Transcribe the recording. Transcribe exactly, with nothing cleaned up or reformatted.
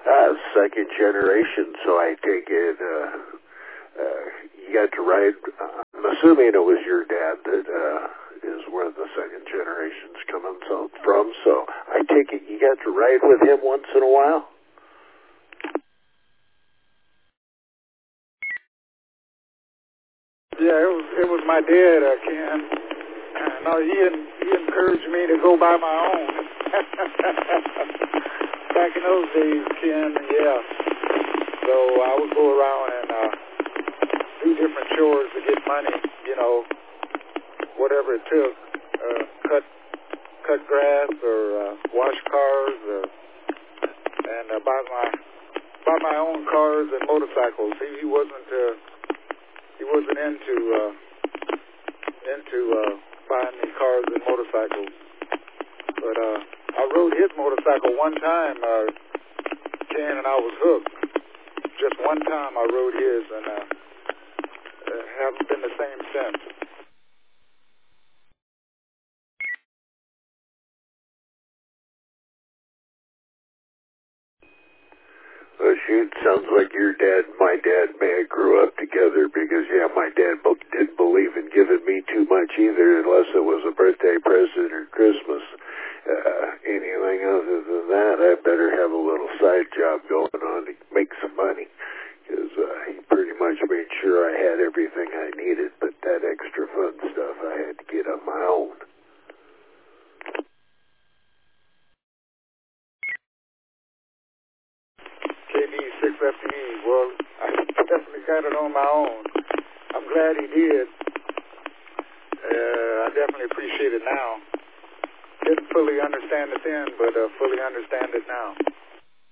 Uh, second generation, so I take it, uh, uh, you got to ride, uh, I'm assuming it was your dad that, uh, is where the second generation's coming so, from, so I take it you got to ride with him once in a while? Yeah, it was, it was my dad, uh, Ken. No, he, he encouraged me to go buy my own. Back in those days, Ken, yeah. So I would go around and uh, do different chores to get money, you know, whatever it took. Uh, cut cut grass or uh, wash cars or, and uh, buy my buy my own cars and motorcycles. He, he wasn't uh, he wasn't into uh, into uh, buying me cars and motorcycles. But uh, I rode his motorcycle one time, uh, Ken, and I was hooked. Just one time I rode his, and uh, uh, haven't been the same since. Well, shoot, sounds like your dad and my dad may have grew up together because, yeah, my dad didn't believe in giving me too much either unless it was a birthday present or Christmas. Uh, anything other than that, I better have a little side job going on to make some money because uh, he pretty much made sure I had everything I needed, but that extra fun stuff I had to get on my own. K B six F E, well, I definitely got it on my own. I'm glad he did. Uh, I definitely appreciate it now. Didn't fully understand it then, but uh, fully understand it now.